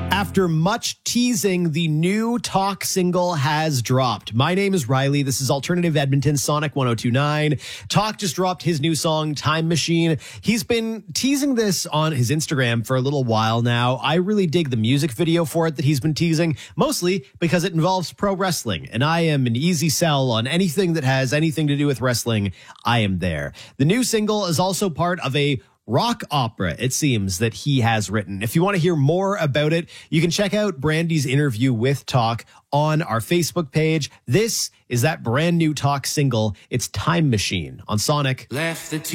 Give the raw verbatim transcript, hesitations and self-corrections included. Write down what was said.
After much teasing, the new Talk single has dropped. My name is Riley. This is Alternative Edmonton, Sonic one oh two point nine. Talk just dropped his new song, Time Machine. He's been teasing this on his Instagram for a little while now. I really dig the music video for it that he's been teasing, mostly because it involves pro wrestling, and I am an easy sell on anything that has anything to do with wrestling. I am there. The new single is also part of a rock opera, it seems, that he has written. If you want to hear more about it, you can check out Brandy's interview with Talk on our Facebook page. This is that brand new Talk single. It's Time Machine on Sonic. Left the